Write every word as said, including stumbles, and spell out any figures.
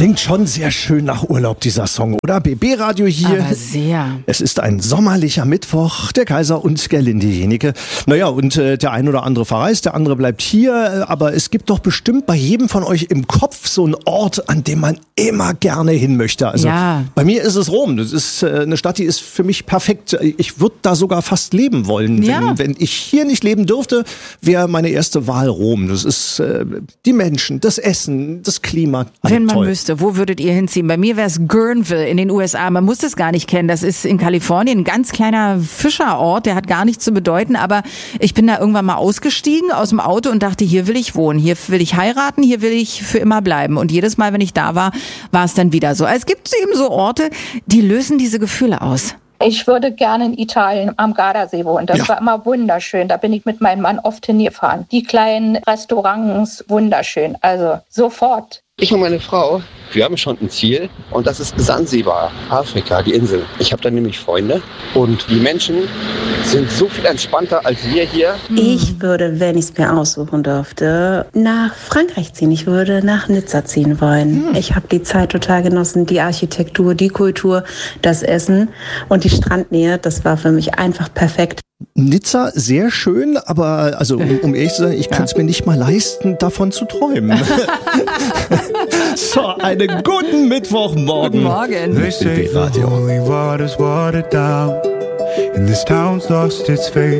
Klingt schon sehr schön nach Urlaub, dieser Song, oder? B B-Radio hier. Aber sehr. Es ist ein sommerlicher Mittwoch, der Kaiser und Gerlinde Jenike. Naja, und äh, der ein oder andere verreist, der andere bleibt hier. Aber es gibt doch bestimmt bei jedem von euch im Kopf so einen Ort, an dem man immer gerne hin möchte. Also ja. Bei mir ist es Rom. Das ist äh, eine Stadt, die ist für mich perfekt. Ich würde da sogar fast leben wollen. Ja. Wenn, wenn ich hier nicht leben dürfte, wäre meine erste Wahl Rom. Das ist äh, die Menschen, das Essen, das Klima. Wenn man toll. wüsste, wo würdet ihr hinziehen? Bei mir wäre es Guerneville in den U S A. Man muss das gar nicht kennen. Das ist in Kalifornien ein ganz kleiner Fischerort. Der hat gar nichts zu bedeuten. Aber ich bin da irgendwann mal ausgestiegen aus dem Auto und dachte, hier will ich wohnen. Hier will ich heiraten. Hier will ich für immer bleiben. Und jedes Mal, wenn ich da war, war es dann wieder so. Es gibt eben so Orte, die lösen diese Gefühle aus. Ich würde gerne in Italien am Gardasee wohnen. Das Ja. war immer wunderschön. Da bin ich mit meinem Mann oft hingefahren. Die kleinen Restaurants, wunderschön. Also sofort. Ich und meine Frau, wir haben schon ein Ziel und das ist Sansibar, Afrika, die Insel. Ich habe da nämlich Freunde und die Menschen sind so viel entspannter als wir hier. Ich würde, wenn ich es mir aussuchen dürfte, nach Frankreich ziehen. Ich würde nach Nizza ziehen wollen. Hm. Ich habe die Zeit total genossen, die Architektur, die Kultur, das Essen und die Strandnähe. Das war für mich einfach perfekt. Nizza, sehr schön, aber also um, um ehrlich zu sein, ich kann es mir nicht mal leisten, davon zu träumen. So, einen guten Mittwochmorgen. Guten Morgen. They say the Radio. holy water's watered down, and this town's lost its faith.